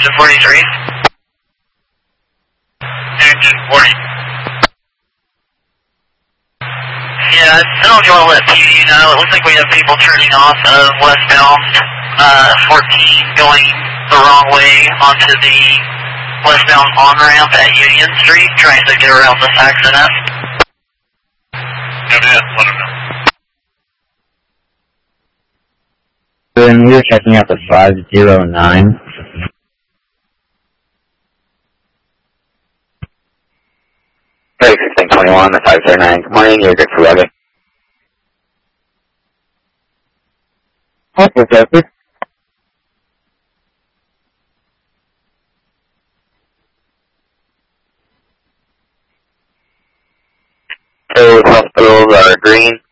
Engine 43. Engine 40. Yeah, I don't know if you want to let PD know. It looks like we have people turning off of westbound 14 going the wrong way onto the westbound on-ramp at Union Street, trying to get around this accident. Yeah, man, let him know. Then we were checking out the 509. Hey, 1621, the 509. Good morning, you're good for weather. Okay, Joseph. So, hospitals are green.